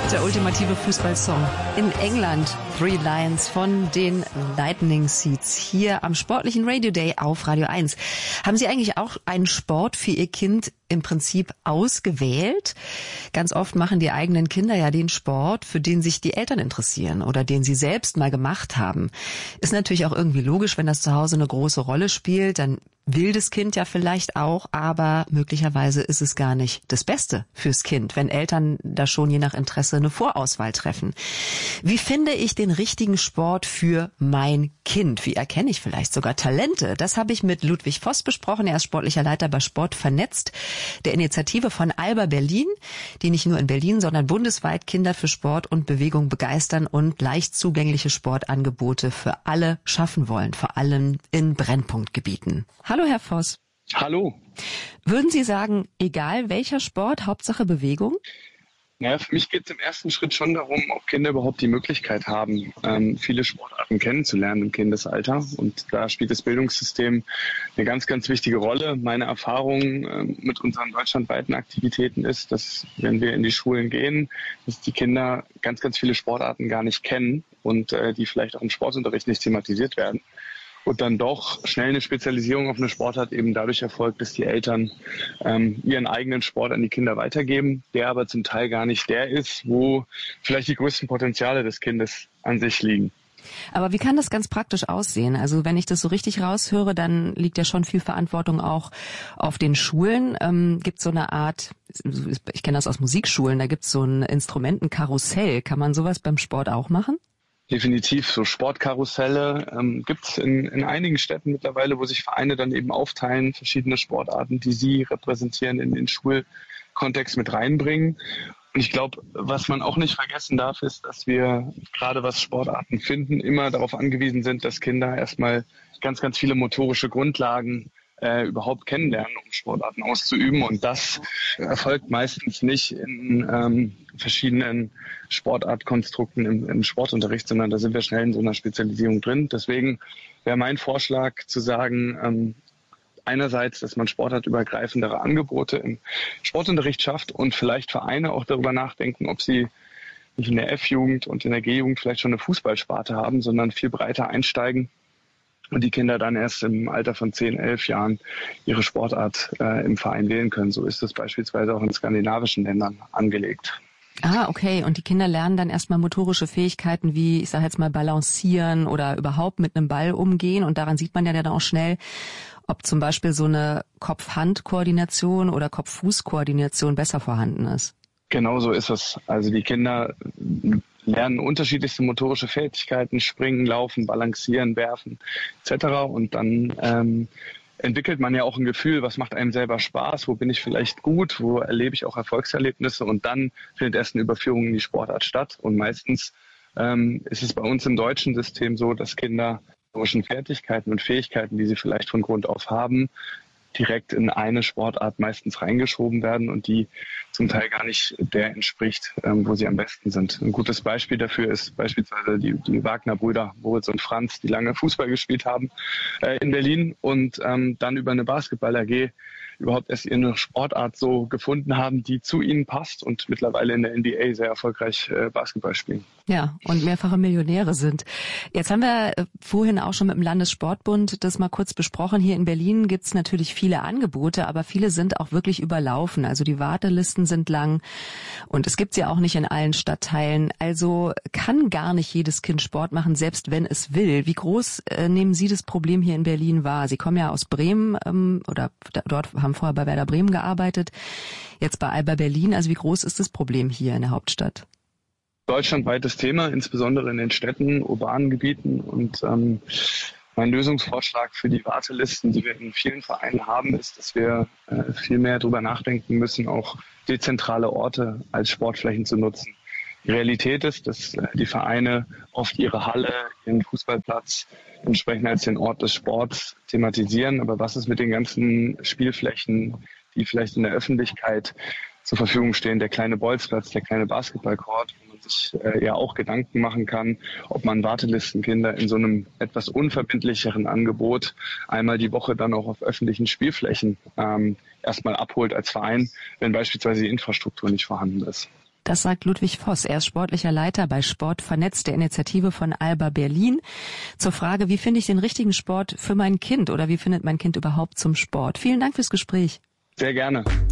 Der ultimative Fußballsong. In England, Three Lions von den Lightning Seeds. Hier am sportlichen Radio Day auf Radio 1. Haben Sie eigentlich auch einen Sport für Ihr Kind im Prinzip ausgewählt? Ganz oft machen die eigenen Kinder ja den Sport, für den sich die Eltern interessieren oder den sie selbst mal gemacht haben. Ist natürlich auch irgendwie logisch, wenn das zu Hause eine große Rolle spielt, dann will das Kind ja vielleicht auch, aber möglicherweise ist es gar nicht das Beste fürs Kind, wenn Eltern da schon je nach Interesse eine Vorauswahl treffen. Wie finde ich den richtigen Sport für mein Kind? Wie erkenne ich vielleicht sogar Talente? Das habe ich mit Ludwig Voss besprochen. Er ist sportlicher Leiter bei Sport vernetzt, der Initiative von Alba Berlin, die nicht nur in Berlin, sondern bundesweit Kinder für Sport und Bewegung begeistern und leicht zugängliche Sportangebote für alle schaffen wollen, vor allem in Brennpunktgebieten. Hallo, Herr Voss. Hallo. Würden Sie sagen, egal welcher Sport, Hauptsache Bewegung? Naja, für mich geht es im ersten Schritt schon darum, ob Kinder überhaupt die Möglichkeit haben, viele Sportarten kennenzulernen im Kindesalter. Und da spielt das Bildungssystem eine ganz, ganz wichtige Rolle. Meine Erfahrung mit unseren deutschlandweiten Aktivitäten ist, dass wenn wir in die Schulen gehen, dass die Kinder ganz, ganz viele Sportarten gar nicht kennen und die vielleicht auch im Sportunterricht nicht thematisiert werden. Und dann doch schnell eine Spezialisierung auf eine Sportart eben dadurch erfolgt, dass die Eltern ihren eigenen Sport an die Kinder weitergeben, der aber zum Teil gar nicht der ist, wo vielleicht die größten Potenziale des Kindes an sich liegen. Aber wie kann das ganz praktisch aussehen? Also wenn ich das so richtig raushöre, dann liegt ja schon viel Verantwortung auch auf den Schulen. Gibt es so eine Art, ich kenne das aus Musikschulen, da gibt es so ein Instrumentenkarussell. Kann man sowas beim Sport auch machen? Definitiv, so Sportkarusselle gibt es in einigen Städten mittlerweile, wo sich Vereine dann eben aufteilen, verschiedene Sportarten, die sie repräsentieren, in den Schulkontext mit reinbringen. Und ich glaube, was man auch nicht vergessen darf, ist, dass wir gerade was Sportarten finden, immer darauf angewiesen sind, dass Kinder erstmal ganz, ganz viele motorische Grundlagen überhaupt kennenlernen, um Sportarten auszuüben. Und das erfolgt meistens nicht in verschiedenen Sportartkonstrukten im Sportunterricht, sondern da sind wir schnell in so einer Spezialisierung drin. Deswegen wäre mein Vorschlag zu sagen, einerseits, dass man sportartübergreifendere Angebote im Sportunterricht schafft und vielleicht Vereine auch darüber nachdenken, ob sie nicht in der F-Jugend und in der G-Jugend vielleicht schon eine Fußballsparte haben, sondern viel breiter einsteigen und die Kinder dann erst im Alter von 10, 11 Jahren ihre Sportart im Verein wählen können. So ist es beispielsweise auch in skandinavischen Ländern angelegt. Ah, okay. Und die Kinder lernen dann erstmal motorische Fähigkeiten wie, ich sage jetzt mal, balancieren oder überhaupt mit einem Ball umgehen. Und daran sieht man ja dann auch schnell, ob zum Beispiel so eine Kopf-Hand-Koordination oder Kopf-Fuß-Koordination besser vorhanden ist. Genau so ist es. Also die Kinder lernen unterschiedlichste motorische Fähigkeiten, springen, laufen, balancieren, werfen etc. Und dann entwickelt man ja auch ein Gefühl, was macht einem selber Spaß, wo bin ich vielleicht gut, wo erlebe ich auch Erfolgserlebnisse und dann findet erst eine Überführung in die Sportart statt. Und meistens ist es bei uns im deutschen System so, dass Kinder motorischen Fertigkeiten und Fähigkeiten, die sie vielleicht von Grund auf haben, direkt in eine Sportart meistens reingeschoben werden und die zum Teil gar nicht der entspricht, wo sie am besten sind. Ein gutes Beispiel dafür ist beispielsweise die Wagner-Brüder, Moritz und Franz, die lange Fußball gespielt haben in Berlin und dann über eine Basketball-AG überhaupt erst ihre Sportart so gefunden haben, die zu ihnen passt und mittlerweile in der NBA sehr erfolgreich Basketball spielen. Ja, und mehrfache Millionäre sind. Jetzt haben wir vorhin auch schon mit dem Landessportbund das mal kurz besprochen. Hier in Berlin gibt's natürlich viele Angebote, aber viele sind auch wirklich überlaufen. Also die Wartelisten sind lang und es gibt's ja auch nicht in allen Stadtteilen. Also kann gar nicht jedes Kind Sport machen, selbst wenn es will. Wie groß nehmen Sie das Problem hier in Berlin wahr? Sie kommen ja aus Bremen oder dort haben vorher bei Werder Bremen gearbeitet, jetzt bei Alba Berlin. Also wie groß ist das Problem hier in der Hauptstadt? Deutschlandweites Thema, insbesondere in den Städten, urbanen Gebieten. Und mein Lösungsvorschlag für die Wartelisten, die wir in vielen Vereinen haben, ist, dass wir viel mehr darüber nachdenken müssen, auch dezentrale Orte als Sportflächen zu nutzen. Die Realität ist, dass die Vereine oft ihre Halle, ihren Fußballplatz entsprechend als den Ort des Sports thematisieren. Aber was ist mit den ganzen Spielflächen, die vielleicht in der Öffentlichkeit zur Verfügung stehen, der kleine Bolzplatz, der kleine Basketballcourt, wo man sich ja auch Gedanken machen kann, ob man Wartelistenkinder in so einem etwas unverbindlicheren Angebot einmal die Woche dann auch auf öffentlichen Spielflächen erstmal abholt als Verein, wenn beispielsweise die Infrastruktur nicht vorhanden ist. Das sagt Ludwig Voss. Er ist sportlicher Leiter bei Sport vernetzt, der Initiative von Alba Berlin. Zur Frage, wie finde ich den richtigen Sport für mein Kind oder wie findet mein Kind überhaupt zum Sport? Vielen Dank fürs Gespräch. Sehr gerne.